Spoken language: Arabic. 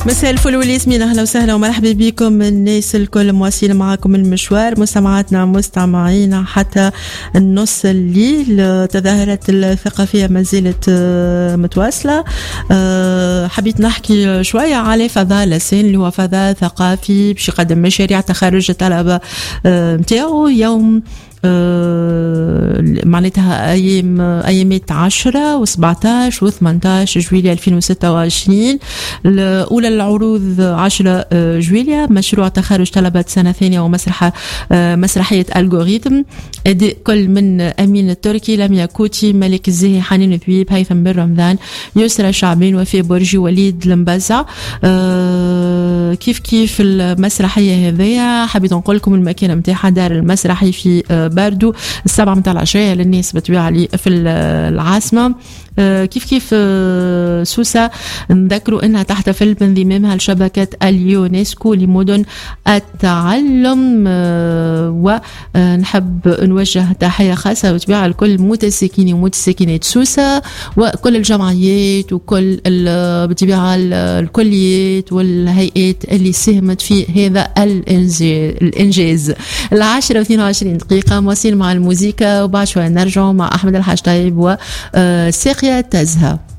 مساء الفل والياسمين، اهلا وسهلا ومرحبا بكم الناس الكل مواصلين معاكم المشوار، مستمعاتنا مستمعينا حتى النص الليل. تظاهرات الثقافية ما زالت متواصلة. حبيت نحكي شوية على فضاء لسان اللي هو فضاء ثقافي باش يقدم مشاريع تخرج الطلبة متاعو يوم معناتها أيامات 10 و17 و18 جويلية 2026. الأولى العروض 10 جويلية، مشروع تخرج طلبة سنة ثانية مسرحية ألغوريثم، أداء كل من أمين التركي، لميا كوتي، ملك الزاهي، حنين ذويب، هيثم بن رمضان، يسرى شعبين، وفاء برجي، وليد المبزع. كيف المسرحية هذية حبيت نقول لكم المكان متاعها دار المسرحي في باردو 7 متاع العشية للناس بتبيع لي في العاصمة. كيف سوسة نذكروا انها تحتفل بانضمامها لشبكة اليونسكو لمدن التعلم، ونحب نوجه تحية خاصة بتبيع لكل متساكني ومتساكنات سوسة وكل الجمعيات وكل بتبيع الكليات والهيئات اللي ساهمت في هذا الإنجاز. 10:22 دقيقة مواصلين مع الموسيقى، وبعد شوية نرجع مع أحمد الحاج طيب وساقية تزهى.